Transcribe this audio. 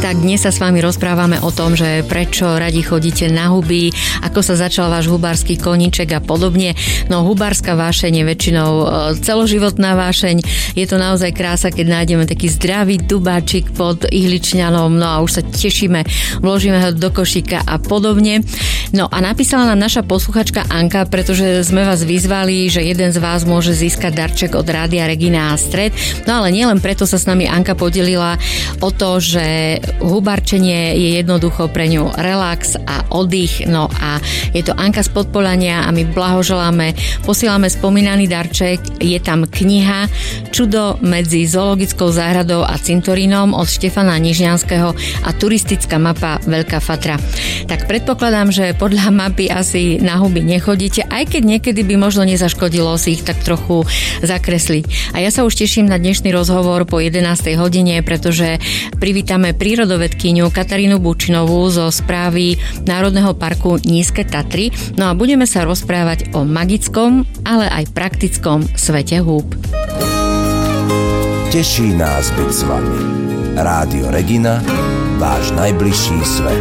Tak dnes sa s vami rozprávame o tom, že prečo radi chodíte na huby, ako sa začal váš hubársky koníček a podobne. No hubárska vášeň je väčšinou celoživotná vášeň. Je to naozaj krása, keď nájdeme taký zdravý dubáčik pod ihličňanom, no a už sa tešíme, vložíme ho do košíka a podobne. No a napísala nám naša posluchačka Anka, pretože sme vás vyzvali, že jeden z vás môže získať darček od Rádia Regina a Stred. No ale nielen preto sa s nami Anka podelila o to, že hubárčenie je jednoducho pre ňu relax a oddych. No a je to Anka z Podpolania a my blahoželáme, posielame spomínaný darček. Je tam kniha Čudo medzi zoologickou záhradou a cintorínom od Štefana Nižňanského a turistická mapa Veľká Fatra. Tak predpokladám, že podľa mapy asi na huby nechodíte, aj keď niekedy by možno nezaškodilo si ich tak trochu zakresliť. A ja sa už teším na dnešný rozhovor po 11. hodine, pretože privítame prírodovedkyňu Katarínu Bučinovú zo správy Národného parku Nízke Tatry. No a budeme sa rozprávať o magickom, ale aj praktickom svete húb. Teší nás byť s vami. Rádio Regina, váš najbližší svet.